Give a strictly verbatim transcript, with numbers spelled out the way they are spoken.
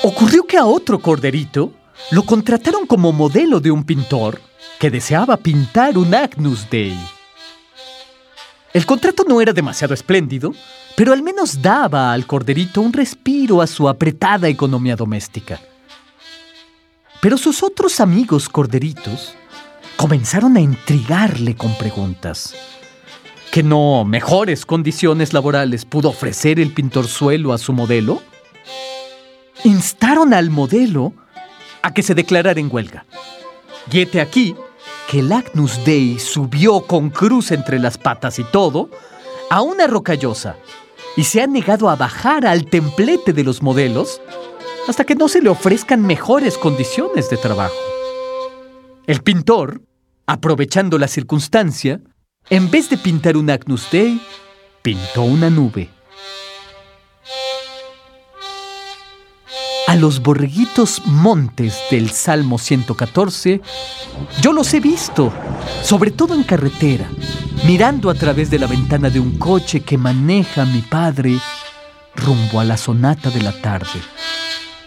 Ocurrió que a otro corderito lo contrataron como modelo de un pintor que deseaba pintar un Agnus Dei. El contrato no era demasiado espléndido, pero al menos daba al corderito un respiro a su apretada economía doméstica. Pero sus otros amigos corderitos comenzaron a intrigarle con preguntas. ¿Que no mejores condiciones laborales pudo ofrecer el pintorzuelo a su modelo? Instaron al modelo a que se declarara en huelga. Y hete aquí que el Agnus Dei subió con cruz entre las patas y todo a una rocallosa y se ha negado a bajar al templete de los modelos hasta que no se le ofrezcan mejores condiciones de trabajo. El pintor, aprovechando la circunstancia, en vez de pintar un Agnus Dei, pintó una nube. A los borreguitos montes del Salmo ciento catorce, yo los he visto, sobre todo en carretera, mirando a través de la ventana de un coche que maneja mi padre rumbo a la sonata de la tarde.